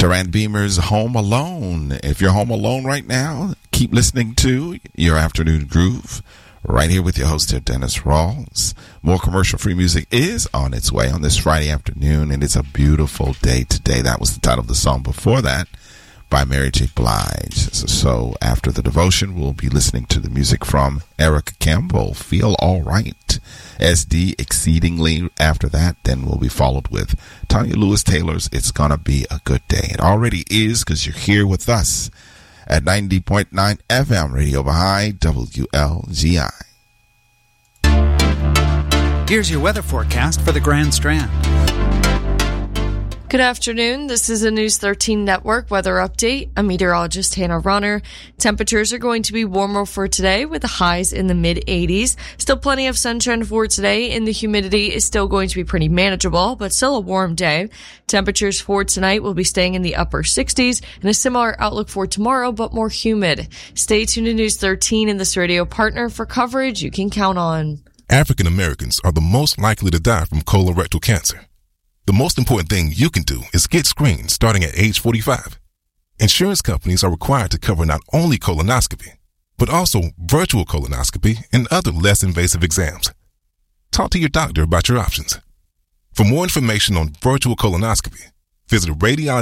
Duran Beamer's Home Alone. If you're home alone right now, keep listening to your afternoon groove right here with your host here, Dennis Rawls. More commercial-free music is on its way on this Friday afternoon, and it's a beautiful day today. That was the title of the song before that by Mary J. Blige. So after the devotion, we'll be listening to the music from Erica Campbell, Feel All Right. SD, Exceedingly. After that, then we'll be followed with Tanya Lewis-Taylor's It's Gonna Be a Good Day. It already is, because you're here with us at 90.9 FM Radio Baha'i, WLGI. Here's your weather forecast for the Grand Strand. Good afternoon. This is a News 13 Network weather update. I'm meteorologist Hannah Ronner. Temperatures are going to be warmer for today with the highs in the mid-80s. Still plenty of sunshine for today, and the humidity is still going to be pretty manageable, but still a warm day. Temperatures for tonight will be staying in the upper 60s, and a similar outlook for tomorrow, but more humid. Stay tuned to News 13 and this radio partner for coverage you can count on. African Americans are the most likely to die from colorectal cancer. The most important thing you can do is get screened starting at age 45. Insurance companies are required to cover not only colonoscopy, but also virtual colonoscopy and other less invasive exams. Talk to your doctor about your options. For more information on virtual colonoscopy, visit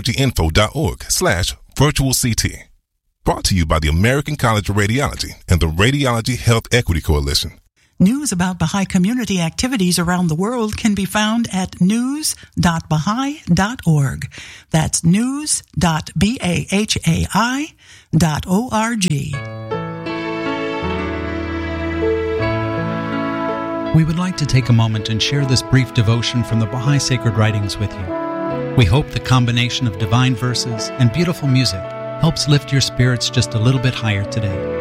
radiologyinfo.org/virtualct. Brought to you by the American College of Radiology and the Radiology Health Equity Coalition. News about Baha'i community activities around the world can be found at news.baha'i.org. That's news.bahai.org. We would like to take a moment and share this brief devotion from the Baha'i Sacred Writings with you. We hope the combination of divine verses and beautiful music helps lift your spirits just a little bit higher today.